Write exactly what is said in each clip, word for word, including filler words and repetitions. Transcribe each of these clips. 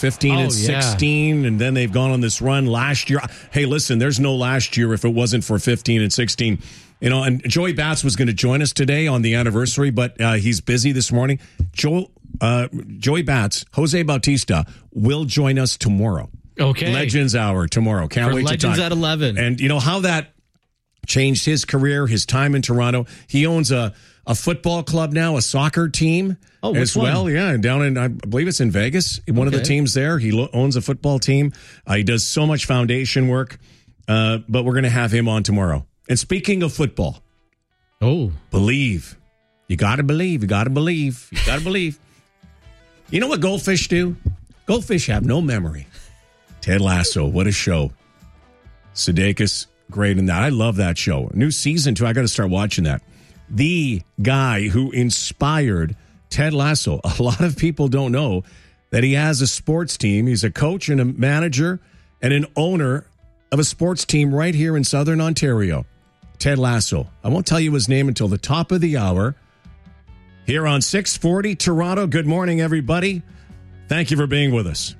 fifteen oh, and sixteen, yeah. and then they've gone on this run last year. Hey, listen, there's no last year if it wasn't for fifteen and sixteen. You know, and Joey Bats was going to join us today on the anniversary, but uh, he's busy this morning. Joel, uh, Joey Bats, Jose Bautista will join us tomorrow. Okay. Legends Hour tomorrow. Can't For wait Legends to talk. at eleven. And you know how that changed his career, his time in Toronto. He owns a, a football club now, a soccer team oh, as one? well. Yeah, down in, I believe it's in Vegas. One okay. of the teams there. He lo- owns a football team. Uh, he does so much foundation work. Uh, but we're going to have him on tomorrow. And speaking of football, oh, believe. You got to believe. You got to believe. You got to believe. You know what goldfish do? Goldfish have no memory. Ted Lasso, what a show. Sudeikis, great in that. I love that show. New season, too. I got to start watching that. The guy who inspired Ted Lasso. A lot of people don't know that he has a sports team. He's a coach and a manager and an owner of a sports team right here in Southern Ontario. Ted Lasso. I won't tell you his name until the top of the hour. Here on six forty Toronto. Good morning, everybody. Thank you for being with us.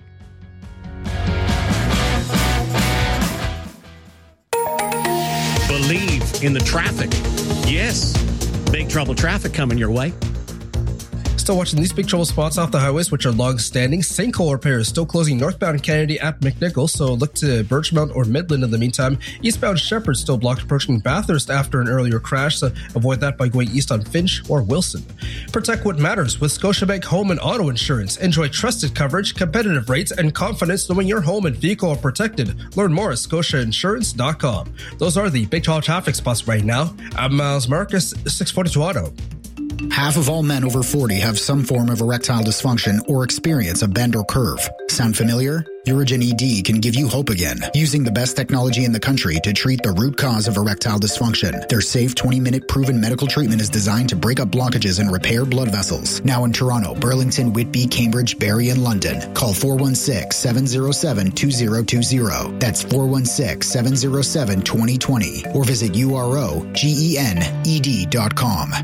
Believe in the traffic. Yes. Big trouble traffic coming your way. Still watching these big trouble spots off the highways, which are long-standing. Sinkhole repair is still closing northbound Kennedy at McNichol, so look to Birchmount or Midland in the meantime. Eastbound Shepherd still blocked approaching Bathurst after an earlier crash, so avoid that by going east on Finch or Wilson. Protect what matters with Scotiabank Home and Auto Insurance. Enjoy trusted coverage, competitive rates, and confidence knowing your home and vehicle are protected. Learn more at scotia insurance dot com. Those are the big trouble traffic spots right now. I'm Miles Marcus, six forty Toronto. Half of all men over forty have some form of erectile dysfunction or experience a bend or curve. Sound familiar? Urigen E D can give you hope again, using the best technology in the country to treat the root cause of erectile dysfunction. Their safe twenty-minute proven medical treatment is designed to break up blockages and repair blood vessels. Now in Toronto, Burlington, Whitby, Cambridge, Barrie, and London. Call four one six, seven zero seven, two zero two zero. That's four one six, seven zero seven, two zero two zero. Or visit U R O G E N E D dot com.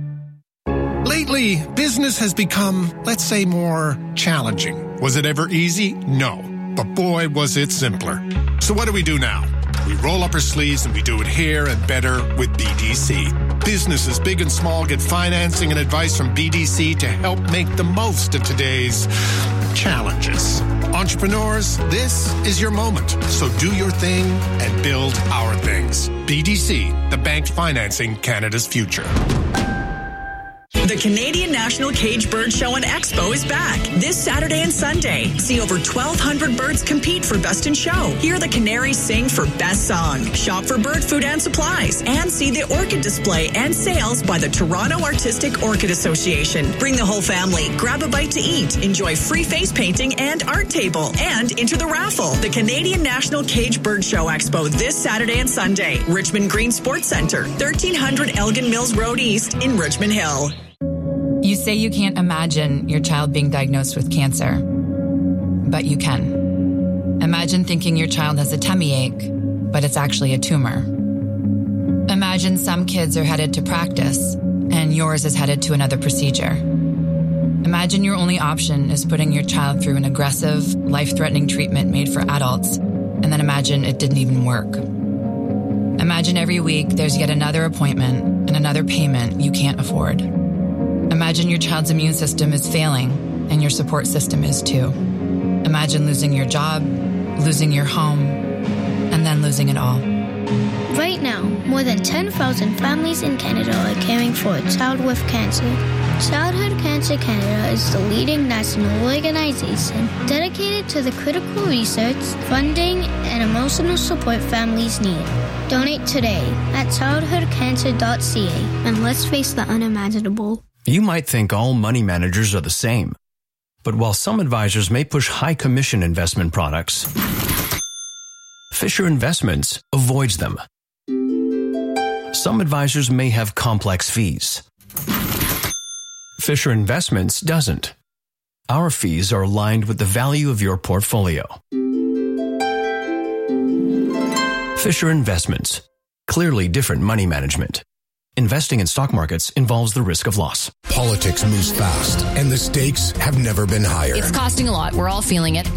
Lately, business has become, let's say, more challenging. Was it ever easy? No. But boy, was it simpler. So what do we do now? We roll up our sleeves and we do it here and better with B D C. Businesses big and small get financing and advice from B D C to help make the most of today's challenges. Entrepreneurs, this is your moment. So do your thing and build our things. B D C, the bank financing Canada's future. The Canadian National Cage Bird Show and Expo is back this Saturday and Sunday. See over twelve hundred birds compete for Best in Show. Hear the canaries sing for Best Song. Shop for bird food and supplies. And see the orchid display and sales by the Toronto Artistic Orchid Association. Bring the whole family. Grab a bite to eat. Enjoy free face painting and art table. And enter the raffle. The Canadian National Cage Bird Show Expo this Saturday and Sunday. Richmond Green Sports Centre, thirteen hundred Elgin Mills Road East in Richmond Hill. You say you can't imagine your child being diagnosed with cancer, but you can. Imagine thinking your child has a tummy ache, but it's actually a tumor. Imagine some kids are headed to practice, and yours is headed to another procedure. Imagine your only option is putting your child through an aggressive, life-threatening treatment made for adults, and then imagine it didn't even work. Imagine every week there's yet another appointment and another payment you can't afford. Imagine your child's immune system is failing, and your support system is too. Imagine losing your job, losing your home, and then losing it all. Right now, more than ten thousand families in Canada are caring for a child with cancer. Childhood Cancer Canada is the leading national organization dedicated to the critical research, funding, and emotional support families need. Donate today at childhood cancer dot c a, and let's face the unimaginable. You might think all money managers are the same, but while some advisors may push high commission investment products, Fisher Investments avoids them. Some advisors may have complex fees. Fisher Investments doesn't. Our fees are aligned with the value of your portfolio. Fisher Investments. Clearly different money management. Investing in stock markets involves the risk of loss. Politics moves fast, and the stakes have never been higher. It's costing a lot. We're all feeling it.